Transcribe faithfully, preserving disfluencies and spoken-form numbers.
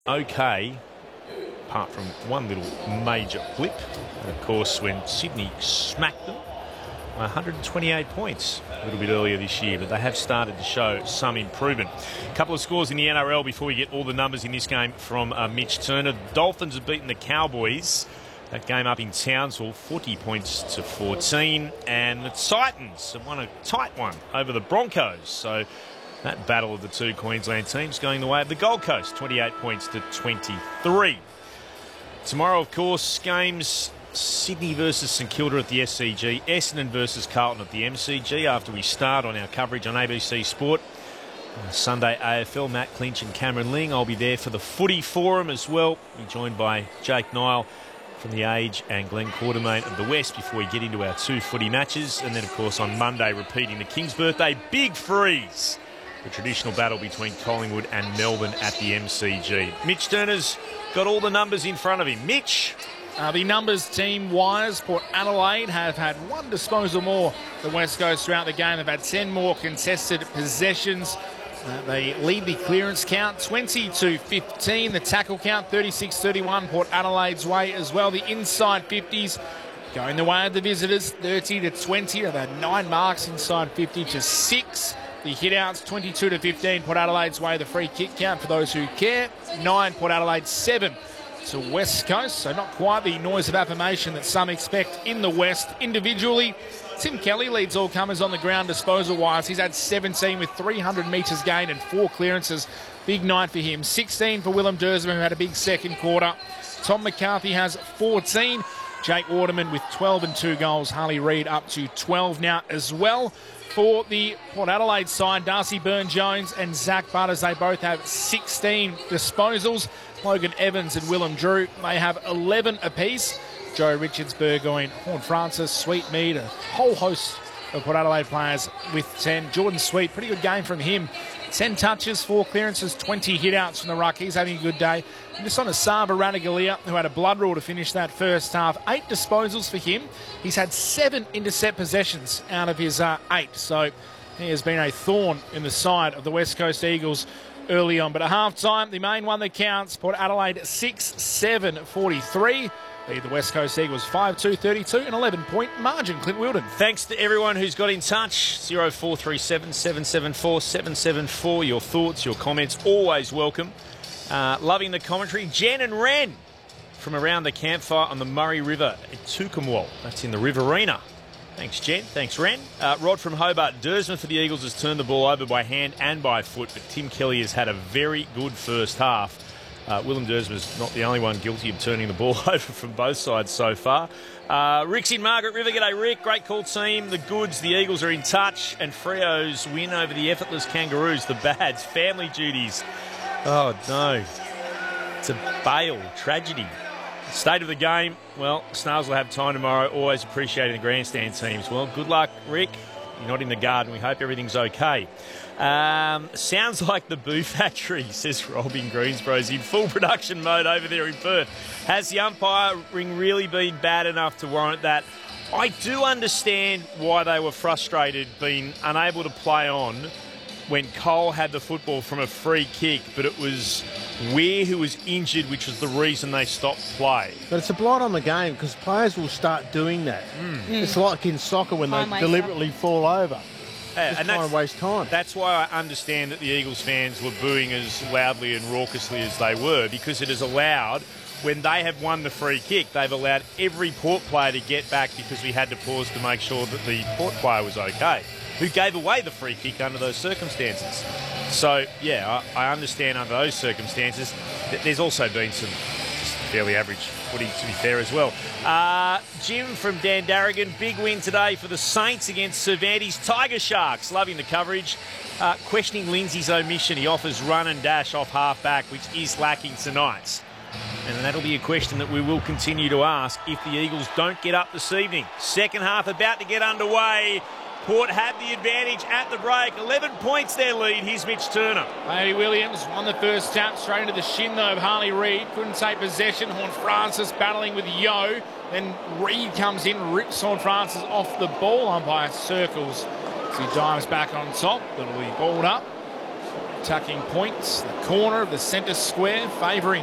okay, apart from one little major blip. And of course, when Sydney smacked them, one hundred twenty-eight points a little bit earlier this year, but they have started to show some improvement. A couple of scores in the N R L before we get all the numbers in this game from uh, Mitch Turner. The Dolphins have beaten the Cowboys. That game up in Townsville, forty points to fourteen. And the Titans have won a tight one over the Broncos. So that battle of the two Queensland teams going the way of the Gold Coast, twenty-eight points to twenty-three. Tomorrow, of course, games Sydney versus St Kilda at the S C G, Essendon versus Carlton at the M C G after we start on our coverage on A B C Sport. Uh, Sunday A F L, Matt Clinch and Cameron Ling. I'll be there for the Footy Forum as well. Be joined by Jake Nile from The Age and Glenn Quartermain of The West before we get into our two footy matches. And then, of course, on Monday, repeating the King's birthday big freeze. The traditional battle between Collingwood and Melbourne at the M C G. Mitch Turner's got all the numbers in front of him. Mitch? Uh, the numbers team-wise, Port Adelaide have had one disposal more than West Coast throughout the game. They've had ten more contested possessions. Uh, they lead the clearance count twenty to fifteen. The tackle count thirty-six thirty-one Port Adelaide's way as well. The inside fifties going the way of the visitors, thirty to twenty. They've had nine marks inside fifty to six. The hit-outs twenty-two to fifteen Port Adelaide's way. The free kick count for those who care, nine Port Adelaide, seven to West Coast. So not quite the noise of affirmation that some expect in the West. Individually, Tim Kelly leads all comers on the ground disposal-wise. He's had seventeen with three hundred metres gained and four clearances. Big night for him. sixteen for Willem Duursma, who had a big second quarter. Tom McCarthy has fourteen. Jake Waterman with twelve and two goals. Harley Reid up to twelve now as well. For the Port Adelaide side, Darcy Byrne-Jones and Zach Butters, they both have sixteen disposals. Logan Evans and Willem Drew, they have eleven apiece. Joe Richards, Burgoyne, Horn Francis, Sweetmead, a whole host of Port Adelaide players with ten. Jordan Sweet, pretty good game from him. ten touches, four clearances, twenty hit-outs from the ruck. He's having a good day. And just on a Sava Radaglia, who had a blood rule to finish that first half. Eight disposals for him. He's had seven intercept possessions out of his uh, eight. So he has been a thorn in the side of the West Coast Eagles early on. But at half-time, the main one that counts, Port Adelaide six seven forty-three. The West Coast Eagles five two thirty-two, an eleven-point margin. Clint Wilden. Thanks to everyone who's got in touch. zero four three seven, seven seven four, seven seven four. Your thoughts, your comments, always welcome. Uh, loving the commentary. Jen and Ren from around the campfire on the Murray River at Tookamwal. That's in the Riverina. Thanks, Jen. Thanks, Ren. Uh, Rod from Hobart. Duursma for the Eagles has turned the ball over by hand and by foot, but Tim Kelly has had a very good first half. Uh, Willem Duursma's not the only one guilty of turning the ball over from both sides so far. Uh, Rick's in Margaret River. G'day, Rick. Great call, team. The goods, the Eagles are in touch. And Freo's win over the effortless Kangaroos. The bads, family duties. Oh, no. It's a bail. Tragedy. State of the game. Well, Snarls will have time tomorrow. Always appreciating the grandstand teams. Well, good luck, Rick. You're not in the garden. We hope everything's okay. Um, sounds like the Boo Factory, says Robin Greensboro's in full production mode over there in Perth. Has the umpiring really been bad enough to warrant that? I do understand why they were frustrated being unable to play on when Cole had the football from a free kick, but it was Weir who was injured, which was the reason they stopped play. But it's a blight on the game because players will start doing that. Mm. It's like in soccer when they deliberately fall over. Uh, and trying to waste time. That's why I understand that the Eagles fans were booing as loudly and raucously as they were, because it is allowed, when they have won the free kick, they've allowed every Port player to get back because we had to pause to make sure that the Port player was okay, who gave away the free kick under those circumstances. So, yeah, I, I understand under those circumstances. There's also been some just fairly average footy, to be fair, as well. Uh, Jim from Dan Darrigan, big win today for the Saints against Cervantes Tiger Sharks. Loving the coverage. Uh, questioning Lindsay's omission. He offers run and dash off half-back, which is lacking tonight. And that'll be a question that we will continue to ask if the Eagles don't get up this evening. Second half about to get underway. Port had the advantage at the break. eleven points their lead. Here's Mitch Turner. Bailey Williams won the first tap straight into the shin, though, of Harley Reid. Couldn't take possession. Horn Francis battling with Yo. Then Reid comes in, rips Horn Francis off the ball. Umpire circles as he dives back on top. That'll be balled up. tucking points, the corner of the centre square, favouring